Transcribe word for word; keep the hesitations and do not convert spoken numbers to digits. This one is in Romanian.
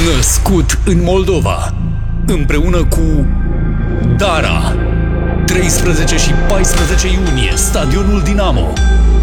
Născut în Moldova, împreună cu Dara. treisprezece și paisprezece iunie, Stadionul Dinamo.